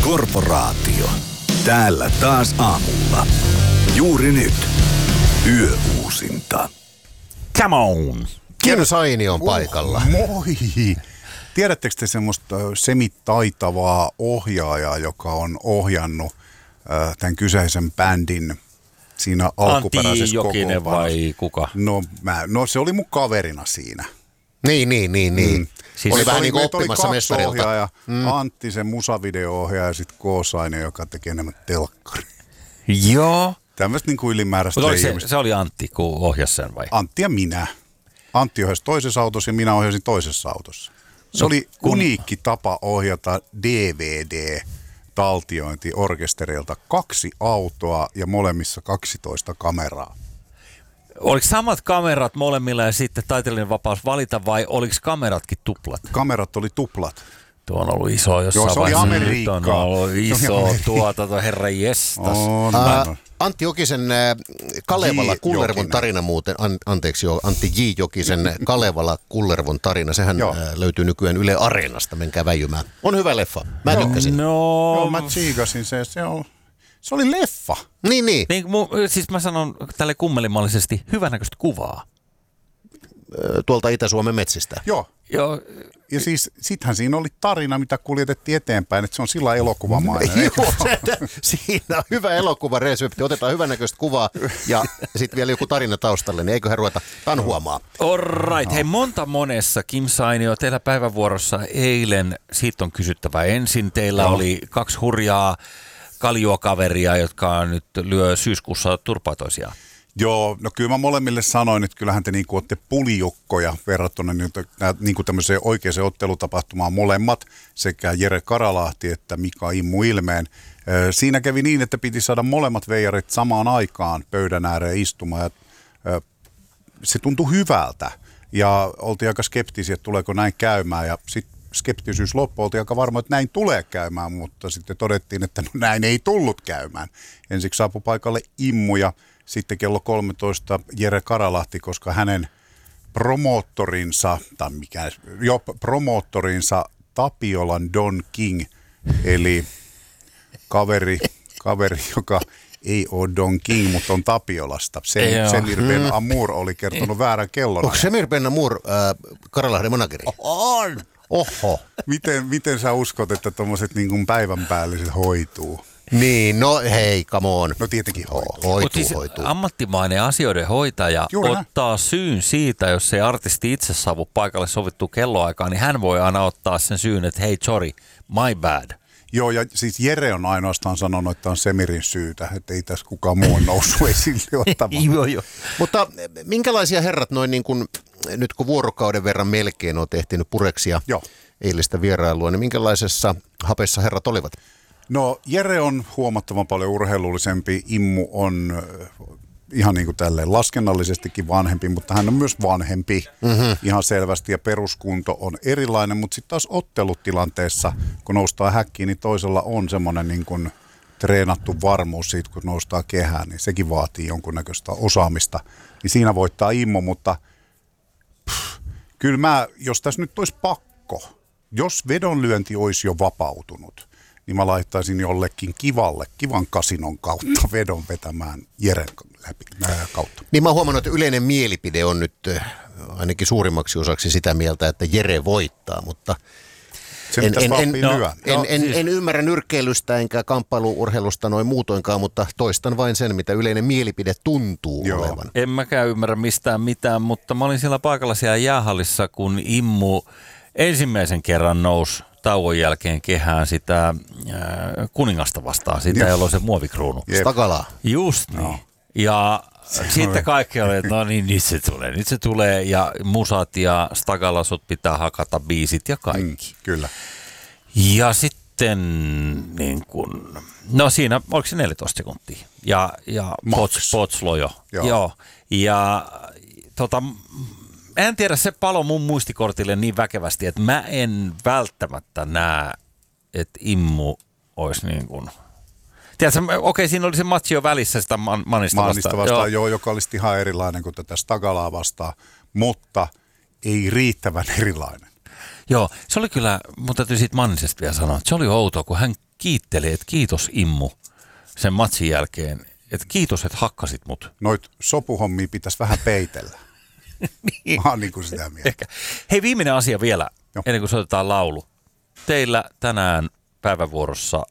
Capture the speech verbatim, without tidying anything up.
Korporaatio. Täällä taas aamulla. Juuri nyt. Yöuusinta. Come on. Kim Saini on paikalla. Oh, moi! Tiedättekö te semmoista semitaitavaa ohjaajaa, joka on ohjannut äh, tämän kyseisen bändin siinä alkuperäisessä Antti Jokinen vai kuka? No, mä, no se oli mun kaverina siinä. Niin, niin, niin, niin. Mm. Siis oli vähän niin kuin meitä oppimassa oli mestarilta. ohjaaja, mm. Antti se musavideo-ohjaaja ja sitten K. Saini, joka teki enemmän telkkari. Joo. Tämmöistä niin kuin ylimääräistä Se, ihmistä. se oli Antti, kun ohjasi sen vai? Antti ja minä. Antti ohjasi toisessa autossa ja minä ohjasin toisessa autossa. Se no, oli kun... uniikki tapa ohjata D V D-taltiointi orkesterilta. Kaksi autoa ja molemmissa kaksitoista kameraa. Oliko samat kamerat molemmilla ja sitten taiteellinen vapaus valita vai oliko kameratkin tuplat? Kamerat oli tuplat. Tuo on ollut iso jossain Joo, se oli vaiheessa. Amerikkaa. Nyt on ollut iso tuotanto, herra jestas. On, uh, Antti Jokisen äh, Kalevala J. Kullervon Jokinen. tarina muuten, an, anteeksi joo, Antti J. Jokisen Kalevala Kullervon tarina, sehän äh, löytyy nykyään Yle Areenasta, menkää väijymään. On hyvä leffa, mä Joo. tykkäsin. No, Joo, mä tsiikasin se, se, on, se oli leffa. Niin, niin. niin mu, siis mä sanon tälle kummelimallisesti hyvänäköistä kuvaa. Tuolta Itä-Suomen metsistä. Joo. Joo. Ja siis sittenhän siinä oli tarina, mitä kuljetettiin eteenpäin, että se on sillä elokuvamainen. Joo, se, siinä on hyvä elokuvaresepti. Otetaan hyvänäköistä kuvaa ja sitten vielä joku tarina taustalle, niin eiköhän ruveta tanhuamaan. All right. Hei, monta monessa. Kim Sainio, teillä päivävuorossa eilen, siitä on kysyttävä ensin. Teillä no. oli kaksi hurjaa kaljuakaveria, jotka nyt lyö syyskuussa turpaa toisiaan. Joo, no kyllä mä molemmille sanoin, että kyllähän te niinku olette puljukkoja verrattuna niinku tämmöiseen oikeaan ottelutapahtumaan molemmat, sekä Jere Karalahti että Mika Immu Ilmeen. Siinä kävi niin, että piti saada molemmat veijarit samaan aikaan pöydän ääreen istumaan ja se tuntui hyvältä ja oltiin aika skeptisiä, että tuleeko näin käymään ja sitten skeptisyys loppui, oltiin aika varma, että näin tulee käymään, mutta sitten todettiin, että no näin ei tullut käymään. Ensiksi saapui paikalle Immu ja sitten kello kolmetoista Jere Karalahti, koska hänen promoottorinsa, tai mikä, jo promoottorinsa Tapiolan Don King, eli kaveri, kaveri joka ei ole Don King, mutta on Tapiolasta. Sen, Semir Ben Amour oli kertonut väärän kellon. Onko Semir Ben Amour äh, Karalahden manageri? On! Oho. Miten, miten sä uskot, että tuommoiset niin kuin päivän päälliset hoituu? Niin, no hei, come on. No tietenkin hoituu. Hoituu, siis hoituu. ammattimainen asioiden hoitaja Juuri ottaa näin. Syyn siitä, jos ei artisti itse saavu paikalle sovittua kelloaikaan, niin hän voi aina ottaa sen syyn, että hei, sorry, my bad. Joo, ja siis Jere on ainoastaan sanonut, että on Semirin syytä, että ei tässä kukaan muu on noussut esille ottamaan. Joo, joo. Mutta minkälaisia herrat noin niin kuin, nyt kun vuorokauden verran melkein on tehtinyt pureksia Joo. eilistä vierailua, niin minkälaisessa hapessa herrat olivat? No Jere on huomattavan paljon urheilullisempi, Immu on ihan niin kuin tälleen laskennallisestikin vanhempi, mutta hän on myös vanhempi mm-hmm. ihan selvästi ja peruskunto on erilainen, mutta sitten taas ottelutilanteessa, kun noustaan häkkiin, niin toisella on semmoinen niin kuin treenattu varmuus siitä, kun noustaan kehään, niin sekin vaatii jonkunnäköistä osaamista. Niin siinä voittaa Immo, mutta pff, kyllä mä, jos tässä nyt olisi pakko, jos vedonlyönti olisi jo vapautunut, niin mä laittaisin jollekin kivalle, kivan kasinon kautta vedon vetämään Jeren läpi ää, kautta. Niin mä oon huomannut, että yleinen mielipide on nyt ainakin suurimmaksi osaksi sitä mieltä, että Jere voittaa, mutta Se en, en, en, no, en, en, no, en, siis... en ymmärrä nyrkkeilystä enkä kamppailuurheilusta noin muutoinkaan, mutta toistan vain sen, mitä yleinen mielipide tuntuu Joo. olevan. En mäkään ymmärrä mistään mitään, mutta mä olin siellä paikalla siellä jäähallissa, kun Immu ensimmäisen kerran nousi tauon jälkeen kehään sitä äh, kuningasta vastaan, sitä Jep. jolla on se muovikruunu. Jep. Stakalaa. Just niin. No. Ja Se sitten oli. kaikki oli, että no niin, nyt se tulee, nyt se tulee ja musat ja stakalasut pitää hakata biisit ja kaikki. Mm, kyllä. Ja sitten niin kun, no siinä, oliko se neljätoista sekuntia? Ja, ja Max. pots, potslo jo. Joo. Joo. Ja tota, en tiedä, se palo mun muistikortille niin väkevästi, että mä en välttämättä näe, että Immu olisi niin kuin... Tiedätkö, okei, siinä oli se matsi jo välissä sitä man, Manista vastaan. Manista vastaan, joo. joo, joka olisi ihan erilainen kuin tätä Stakalaa vastaan, mutta ei riittävän erilainen. Joo, se oli kyllä, mun täytyy siitä Mannisesta vielä sanoa, että se oli outoa, kun hän kiitteli, että kiitos Immu sen matsin jälkeen, että kiitos, että hakkasit mut. Noit sopuhommia pitäisi vähän peitellä. Niin. Mä oon niin kuin sitä mieltä. Ehkä. Hei, viimeinen asia vielä, Joo. ennen kuin soitetaan laulu. Teillä tänään päivävuorossa